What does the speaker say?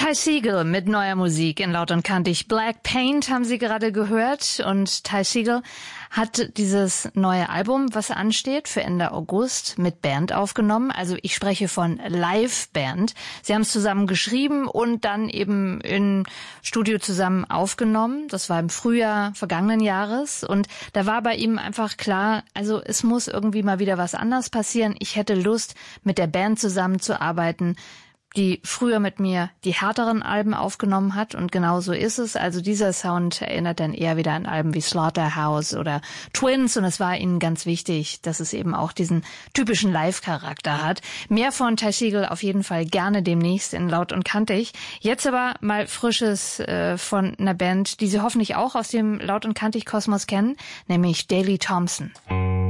Ty Segall mit neuer Musik in Laut und Kantig. Black Paint haben Sie gerade gehört und Ty Segall hat dieses neue Album, was ansteht, für Ende August mit Band aufgenommen. Also ich spreche von Live-Band. Sie haben es zusammen geschrieben und dann eben im Studio zusammen aufgenommen. Das war im Frühjahr vergangenen Jahres und da war bei ihm einfach klar, also es muss irgendwie mal wieder was anderes passieren. Ich hätte Lust, mit der Band zusammenzuarbeiten, die früher mit mir die härteren Alben aufgenommen hat und genau so ist es. Also dieser Sound erinnert dann eher wieder an Alben wie Slaughterhouse oder Twins und es war ihnen ganz wichtig, dass es eben auch diesen typischen Live-Charakter hat. Mehr von Ty Segall auf jeden Fall gerne demnächst in Laut und Kantig. Jetzt aber mal Frisches von einer Band, die Sie hoffentlich auch aus dem Laut und Kantig-Kosmos kennen, nämlich Daley Thompson.